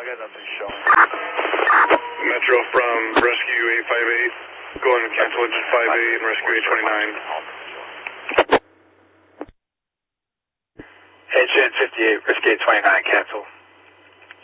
I got nothing showing. Metro from Rescue 858, going to cancel engine 58 and Rescue 829. Engine 58, Rescue 829, cancel.